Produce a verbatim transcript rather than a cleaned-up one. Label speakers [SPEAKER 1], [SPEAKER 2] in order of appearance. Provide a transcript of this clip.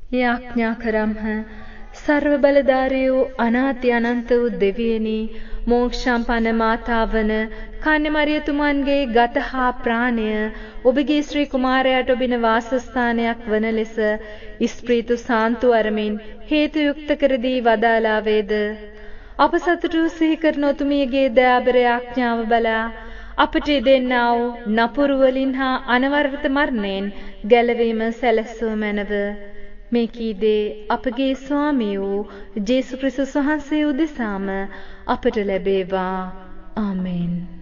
[SPEAKER 1] යාඥා කරම්හ. සර්ව බලධාරී වූ අනාති අනන්ත වූ දෙවියනි, මෝක්ෂාම්පන්න මාතාවන කන්‍යමරියතුමන්ගේ ගත හා ප්‍රාණය ඔබගේ ශ්‍රී කුමාරයාට ඔබින වාසස්ථානයක් වන ලෙස ස්ප්‍රීතු සාන්තු අරමින් හේතු යුක්ත කර දී වදාලා වේද. අප සතුටු සිහි කරන ඔතුමියගේ දයාබර යාඥාව බලා අපට දෙන්නා වූ නපුරු වලින් හා අනවරත මරණයෙන් ගැලවීම සැලසුව මැනව. මේ කීදේ අපගේ ස්වාමී වූ ජේසු ක්‍රිස්තුස් වහන්සේ උදෙසාම අපට ලැබේවා. ආමෙන්.